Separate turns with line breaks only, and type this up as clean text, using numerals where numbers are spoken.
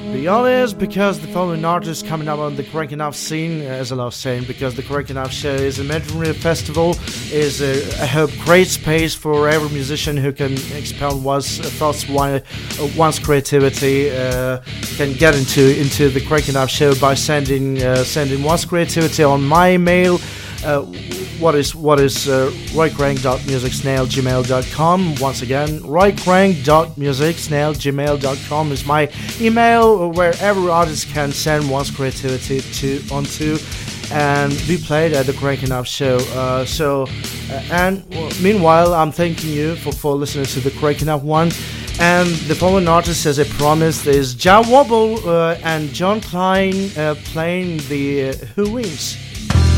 Be honest, because the following artist coming up on the Crank Enough scene, as I was saying, because the Crank Enough show is a metal festival, is I hope great space for every musician who can expel one's thoughts, one's creativity, can get into the Crank Enough show by sending one's creativity on my email. What is roycrank.musicsnail@gmail.com. Once again, roycrank.musicsnail@gmail.com is my email, where every artist can send one's creativity onto and be played at the Crank Enough show. Meanwhile, I'm thanking you for listening to the Crank Enough one. And the following artist, as I promised, is Jah Wobble and John Klein playing the Who Wins.